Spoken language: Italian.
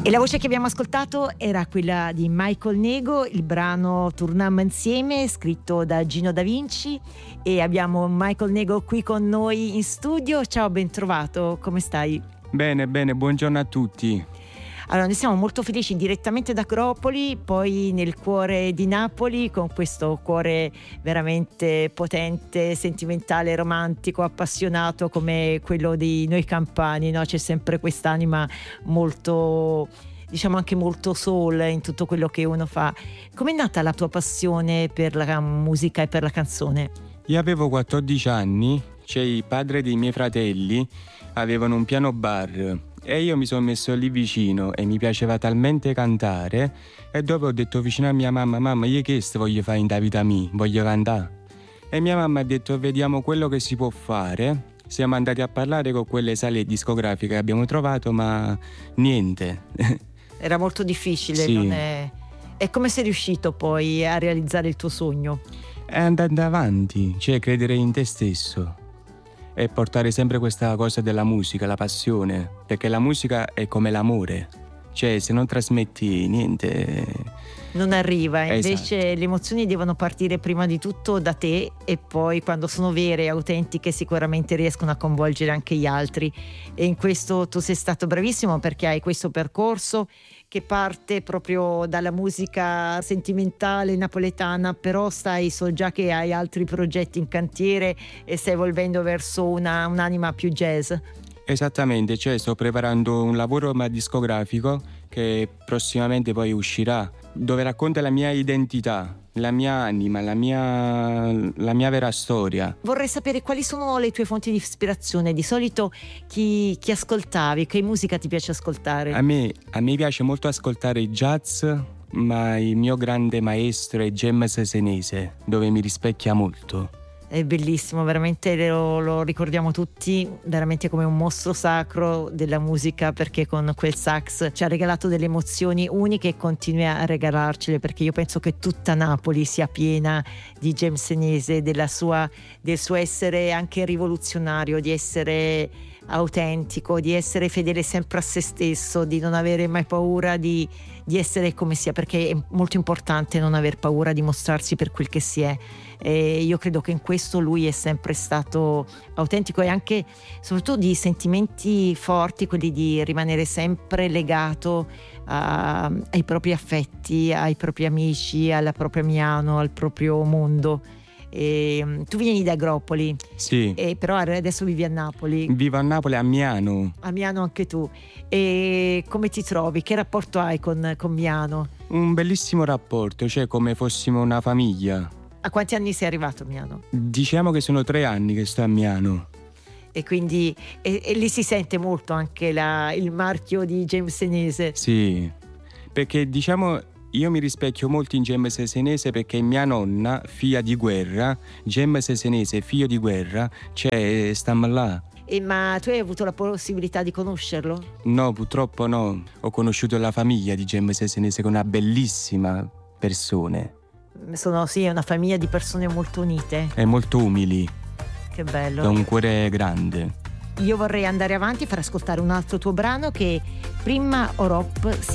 E la voce che abbiamo ascoltato era quella di Michael Nego, il brano Torniamo insieme, scritto da Gino Da Vinci, e abbiamo Michael Nego qui con noi in studio. Ciao, ben trovato, come stai? Bene, buongiorno a tutti. Allora, noi siamo molto felici direttamente da Acropoli, poi nel cuore di Napoli, con questo cuore veramente potente, sentimentale, romantico, appassionato come quello di noi campani, no? C'è sempre quest'anima molto, diciamo anche molto soul in tutto quello che uno fa. Com'è nata la tua passione per la musica e per la canzone? Io avevo 14 anni, cioè i padri dei miei fratelli avevano un piano bar e io mi sono messo lì vicino e mi piaceva talmente cantare, e dopo ho detto vicino a mia mamma, io che voglio fare in da vita mia, voglio cantare. E mia mamma ha detto vediamo quello che si può fare. Siamo andati a parlare con quelle sale discografiche che abbiamo trovato, ma niente. Era molto difficile, sì. Non è... E come sei riuscito poi a realizzare il tuo sogno? È andare avanti, cioè credere in te stesso e portare sempre questa cosa della musica, la passione, perché la musica è come l'amore, cioè se non trasmetti niente non arriva, invece esatto. Le emozioni devono partire prima di tutto da te e poi quando sono vere e autentiche sicuramente riescono a coinvolgere anche gli altri, e in questo tu sei stato bravissimo perché hai questo percorso che parte proprio dalla musica sentimentale napoletana, però so già che hai altri progetti in cantiere e stai evolvendo verso un'anima più jazz. Esattamente, cioè sto preparando un lavoro discografico che prossimamente poi uscirà, dove racconta la mia identità, la mia anima, la mia vera storia. Vorrei sapere quali sono le tue fonti di ispirazione. Di solito chi ascoltavi, che musica ti piace ascoltare? A me piace molto ascoltare jazz, ma il mio grande maestro è James Senese, dove mi rispecchia molto. È bellissimo, veramente lo ricordiamo tutti veramente come un mostro sacro della musica, perché con quel sax ci ha regalato delle emozioni uniche e continua a regalarcele, perché io penso che tutta Napoli sia piena di James Senese, del suo essere anche rivoluzionario, di essere autentico, di essere fedele sempre a se stesso, di non avere mai paura di essere come si è, perché è molto importante non aver paura di mostrarsi per quel che si è. E io credo che in questo lui è sempre stato autentico, e anche soprattutto di sentimenti forti, quelli di rimanere sempre legato ai propri affetti, ai propri amici, alla propria Miano, al proprio mondo. Tu vieni da Agropoli, sì, però adesso vivi a Napoli. Vivo a Napoli, a Miano. A Miano anche tu. E come ti trovi? Che rapporto hai con Miano? Un bellissimo rapporto, cioè come fossimo una famiglia. A quanti anni sei arrivato a Miano? Diciamo che sono 3 anni che sto a Miano. E quindi e lì si sente molto anche il marchio di James Senese. Sì, perché diciamo io mi rispecchio molto in James Senese, perché mia nonna, figlia di guerra, James Senese, figlio di guerra, cioè stiamo là. Ma tu hai avuto la possibilità di conoscerlo? No, purtroppo no. Ho conosciuto la famiglia di James Senese, che è una bellissima persona. Sì, è una famiglia di persone molto unite. E molto umili. Che bello. Ha un cuore grande. Io vorrei andare avanti e far ascoltare un altro tuo brano, che Prima Orop